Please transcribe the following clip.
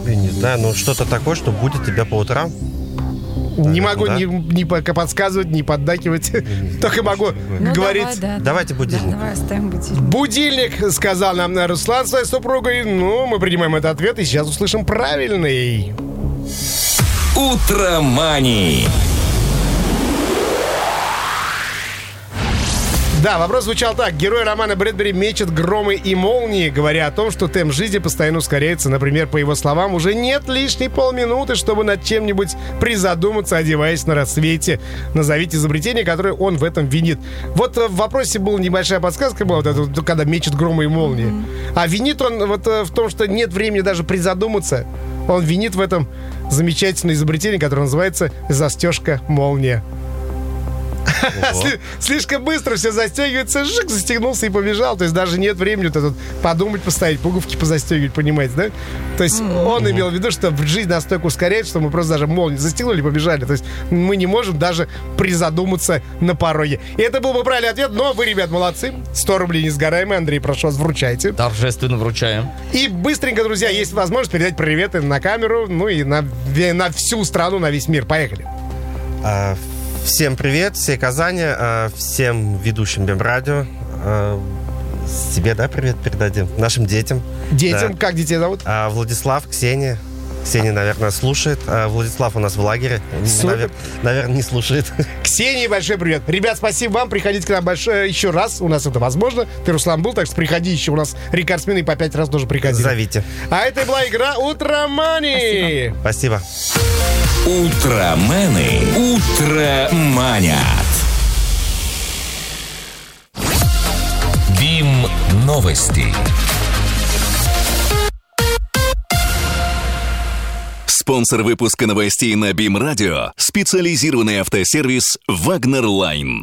Я не знаю, что-то такое, что будет тебя по утрам. Не могу ни подсказывать, ни поддакивать. Только могу говорить. Давайте будильник. Давай оставим будильник. Будильник, сказал нам Руслан своей супругой. Мы принимаем этот ответ и сейчас услышим правильный. Утромани. Да, вопрос звучал так. Герой романа Брэдбери мечет громы и молнии, говоря о том, что темп жизни постоянно ускоряется. Например, по его словам, уже нет лишней полминуты, чтобы над чем-нибудь призадуматься, одеваясь на рассвете. Назовите изобретение, которое он в этом винит. Вот в вопросе была небольшая подсказка, была, когда мечет громы и молнии. А винит он в том, что нет времени даже призадуматься. Он винит в этом замечательное изобретение, которое называется «застежка-молния». Слишком быстро все застегивается, застегнулся и побежал. То есть даже нет времени тут подумать, поставить, пуговки позастегивать, понимаете, да? То есть он имел в виду, что жизнь настолько ускоряется, что мы просто даже молнию застегнули и побежали. То есть мы не можем даже призадуматься на пороге. И это был бы правильный ответ, но вы, ребят, молодцы. 100 рублей несгораемые. Андрей, прошу вас, вручайте. Торжественно вручаем. И быстренько, друзья, есть возможность передать приветы на камеру, и на всю страну, на весь мир. Поехали. Всем привет, всей Казани, всем ведущим Бим-радио. Себе, привет передадим. Нашим детям. Детям? Да. Как детей зовут? Владислав, Ксения. Ксения, наверное, слушает. Владислав у нас в лагере. Наверное, не слушает. Ксении большой привет. Ребят, спасибо вам. Приходите к нам еще раз. У нас это возможно. Ты, Руслан, был, так что приходи еще. У нас рекордсмены по 5 раз тоже приходили. Зовите. А это была игра «Утромани». Спасибо. Утромены утроманят. БИМ-новости. Спонсор выпуска новостей на БИМ-радио – специализированный автосервис «Вагнер Лайн».